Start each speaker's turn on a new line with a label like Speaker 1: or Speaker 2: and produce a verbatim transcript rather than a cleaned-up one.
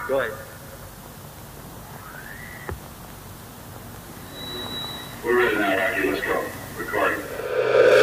Speaker 1: Go ahead.
Speaker 2: We're ready now, Rocky. Let's go.